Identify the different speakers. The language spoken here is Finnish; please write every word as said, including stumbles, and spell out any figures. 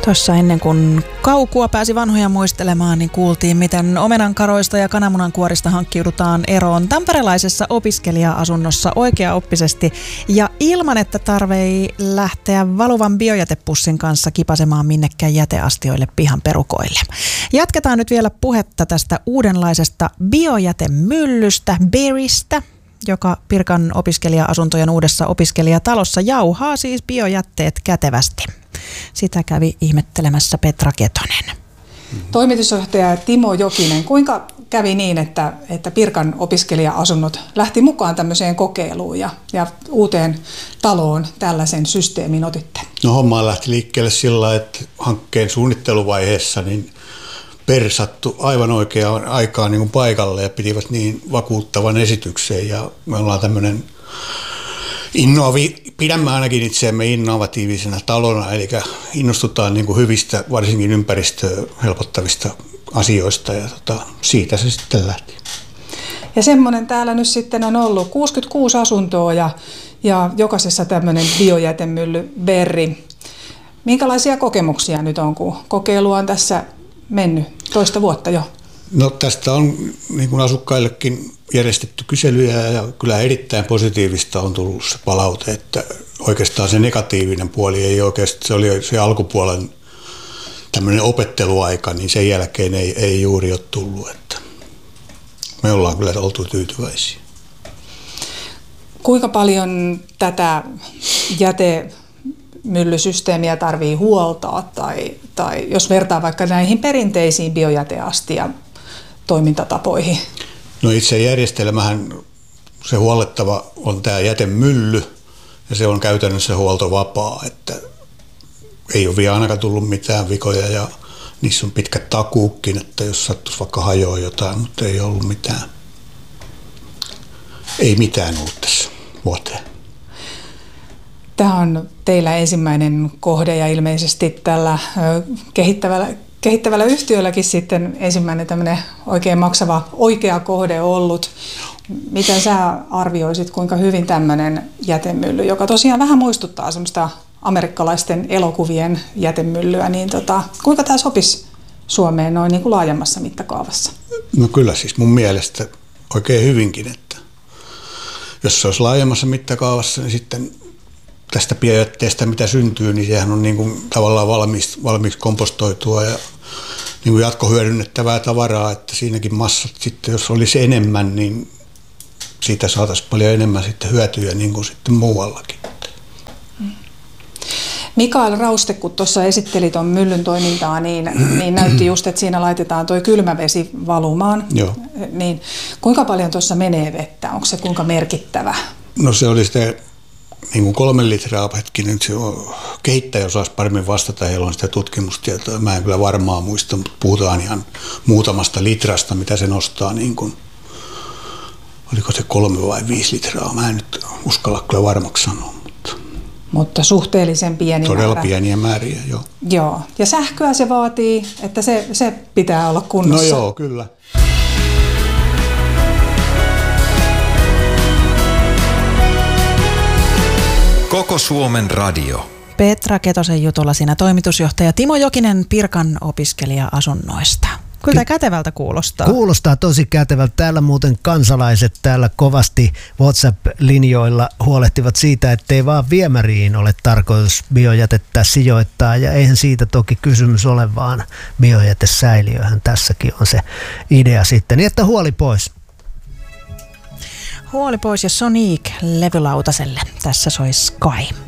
Speaker 1: Tuossa ennen kuin kaukua pääsi vanhoja muistelemaan, niin kuultiin, miten omenankaroista ja kananmunankuorista hankkiudutaan eroon tamperelaisessa opiskelija-asunnossa oikeaoppisesti ja ilman, että tarvii lähteä valuvan biojätepussin kanssa kipasemaan minnekään jäteastioille pihan perukoille. Jatketaan nyt vielä puhetta tästä uudenlaisesta biojätemyllystä, Berrystä, joka Pirkan opiskelija-asuntojen uudessa opiskelijatalossa jauhaa siis biojätteet kätevästi. Sitä kävi ihmettelemässä Petra Ketonen.
Speaker 2: Toimitusjohtaja Timo Jokinen, kuinka kävi niin, että, että Pirkan opiskelija-asunnot lähti mukaan tämmöiseen kokeiluun ja, ja uuteen taloon tällaisen systeemin otitte?
Speaker 3: No homma lähti liikkeelle sillä, että hankkeen suunnitteluvaiheessa niin Per sattui aivan oikeaan aikaan niin kuin paikalle ja pitivät niin vakuuttavan esityksen ja me ollaan tämmöinen Innovi, pidämme ainakin itseämme innovatiivisena talona, eli innostutaan niin kuin hyvistä, varsinkin ympäristöä helpottavista asioista ja tota, siitä se sitten lähti.
Speaker 2: Ja semmoinen täällä nyt sitten on ollut kuusikymmentäkuusi asuntoa ja, ja jokaisessa tämmöinen biojätemylly Berry. Minkälaisia kokemuksia nyt on, kun kokeilu on tässä mennyt toista vuotta jo?
Speaker 3: No tästä on niin kuin asukkaillekin järjestetty kyselyjä ja kyllä erittäin positiivista on tullut se palaute, että oikeastaan se negatiivinen puoli ei oikeastaan, se oli se alkupuolen tämmöinen opetteluaika, niin sen jälkeen ei, ei juuri ole tullut, että me ollaan kyllä oltu tyytyväisiä.
Speaker 2: Kuinka paljon tätä jätemyllysysteemiä tarvii huoltaa tai, tai jos vertaa vaikka näihin perinteisiin biojäteastian toimintatapoihin?
Speaker 3: No itse järjestelmähän, se huollettava on tämä jätemylly ja se on käytännössä huoltovapaa, että ei ole vielä ainakaan tullut mitään vikoja ja niissä on pitkät takuukin, että jos sattuisi vaikka hajoa jotain, mutta ei ollut mitään, ei mitään ollut tässä vuoteen.
Speaker 2: Tämä on teillä ensimmäinen kohde ja ilmeisesti tällä kehittävällä Kehittävällä yhtiölläkin sitten ensimmäinen tämmöinen oikein maksava oikea kohde ollut. Miten sä arvioisit, kuinka hyvin tämmöinen jätemylly, joka tosiaan vähän muistuttaa semmoista amerikkalaisten elokuvien jätemyllyä, niin tota, kuinka tämä sopisi Suomeen noin niin kuin laajemmassa mittakaavassa?
Speaker 3: No kyllä siis mun mielestä oikein hyvinkin, että jos se olisi laajemmassa mittakaavassa, niin sitten tästä biojätteestä, mitä syntyy, niin sehän on niin kuin tavallaan valmiiksi, valmiiksi kompostoitua ja niin kuin jatkohyödynnettävää tavaraa, että siinäkin massat sitten, jos olisi enemmän, niin siitä saataisiin paljon enemmän sitten hyötyjä niin kuin sitten muuallakin.
Speaker 2: Mikael Rauste, kun tuossa esittelit tuon myllyn toimintaa, niin, niin näytti just, että siinä laitetaan tuo kylmävesi valumaan.
Speaker 3: Joo.
Speaker 2: Niin, kuinka paljon tuossa menee vettä? Onko se kuinka merkittävä?
Speaker 3: No se oli sitten niin kuin kolme litraa hetkinen, se on, kehittäjä osaisi paremmin vastata, heillä on sitä tutkimustietoa. Mä en kyllä varmaan muista, mutta puhutaan ihan muutamasta litrasta, mitä se nostaa. Niin kuin, oliko se kolme vai viisi litraa? Mä en nyt uskalla kyllä varmaksi sanoa. Mutta,
Speaker 2: mutta suhteellisen pieni
Speaker 3: todella
Speaker 2: määrä.
Speaker 3: pieniä määriä, joo.
Speaker 2: Joo, ja sähköä se vaatii, että se, se pitää olla kunnossa.
Speaker 3: No joo, kyllä.
Speaker 4: Koko Suomen radio.
Speaker 1: Petra Ketosen jutulla siinä toimitusjohtaja Timo Jokinen Pirkan opiskelija-asunnoista. Kyllä tämä kätevältä kuulostaa.
Speaker 5: Kuulostaa tosi kätevältä. Täällä muuten kansalaiset täällä kovasti WhatsApp-linjoilla huolehtivat siitä, ettei vaan viemäriin ole tarkoitus biojätettä sijoittaa. Ja eihän siitä toki kysymys ole, vaan biojätesäiliöhän tässäkin on se idea sitten. Niin että huoli pois.
Speaker 1: Huoli pois ja Sonic levylautaselle. Tässä soi Sky.